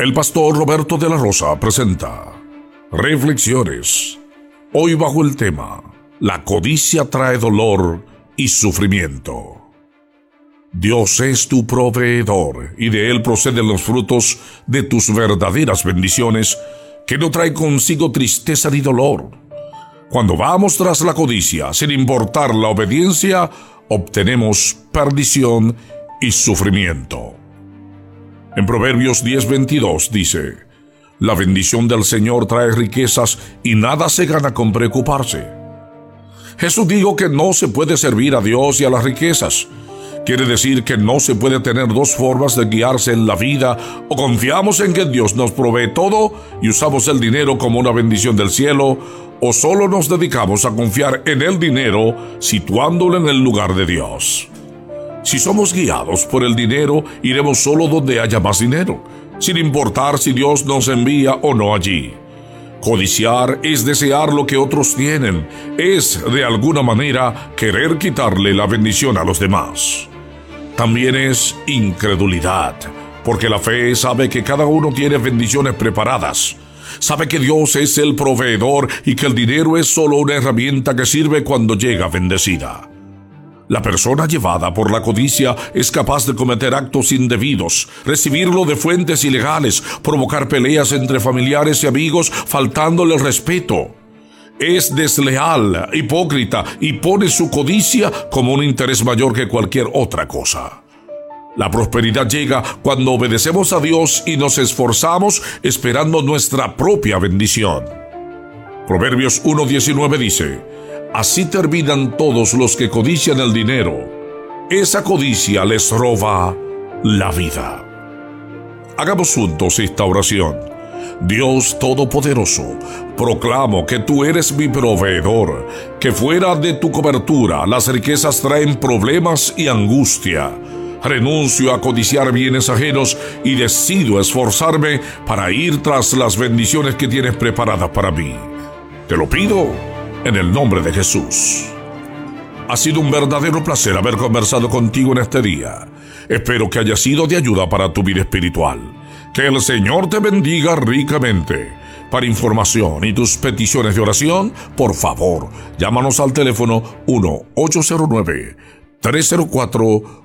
El pastor Roberto de la Rosa presenta Reflexiones, hoy bajo el tema La codicia trae dolor y sufrimiento. Dios es tu proveedor y de Él proceden los frutos de tus verdaderas bendiciones, que no trae consigo tristeza ni dolor. Cuando vamos tras la codicia, sin importar la obediencia, obtenemos perdición y sufrimiento. En Proverbios 10:22 dice: la bendición del Señor trae riquezas y nada se gana con preocuparse. Jesús dijo que no se puede servir a Dios y a las riquezas. Quiere decir que no se puede tener dos formas de guiarse en la vida: o confiamos en que Dios nos provee todo y usamos el dinero como una bendición del cielo, o solo nos dedicamos a confiar en el dinero situándolo en el lugar de Dios. Si somos guiados por el dinero, iremos solo donde haya más dinero, sin importar si Dios nos envía o no allí. Codiciar es desear lo que otros tienen, es de alguna manera querer quitarle la bendición a los demás. También es incredulidad, porque la fe sabe que cada uno tiene bendiciones preparadas. Sabe que Dios es el proveedor y que el dinero es solo una herramienta que sirve cuando llega bendecida. La persona llevada por la codicia es capaz de cometer actos indebidos, recibirlo de fuentes ilegales, provocar peleas entre familiares y amigos, faltándole el respeto. Es desleal, hipócrita y pone su codicia como un interés mayor que cualquier otra cosa. La prosperidad llega cuando obedecemos a Dios y nos esforzamos esperando nuestra propia bendición. Proverbios 1:19 dice: así terminan todos los que codician el dinero. Esa codicia les roba la vida. Hagamos juntos esta oración. Dios Todopoderoso, proclamo que tú eres mi proveedor, que fuera de tu cobertura las riquezas traen problemas y angustia. Renuncio a codiciar bienes ajenos y decido esforzarme para ir tras las bendiciones que tienes preparadas para mí. Te lo pido en el nombre de Jesús. Ha sido un verdadero placer haber conversado contigo en este día. Espero que haya sido de ayuda para tu vida espiritual. Que el Señor te bendiga ricamente. Para información y tus peticiones de oración, por favor, llámanos al teléfono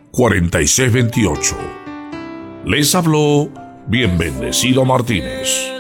1-809-304-4628. Les habló Bien Bendecido Martínez.